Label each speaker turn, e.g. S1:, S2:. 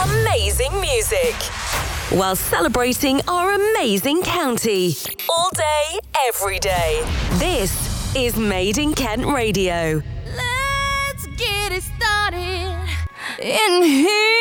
S1: amazing music while celebrating our amazing county. All day, every day. This is Made in Kent Radio.
S2: Let's get it started in here.